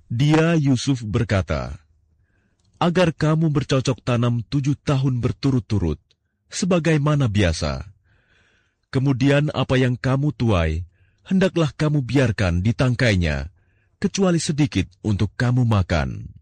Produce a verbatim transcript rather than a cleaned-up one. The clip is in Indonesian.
Dia Yusuf berkata, "Agar kamu bercocok tanam tujuh tahun berturut-turut, sebagaimana biasa. Kemudian apa yang kamu tuai, hendaklah kamu biarkan di tangkainya, kecuali sedikit untuk kamu makan."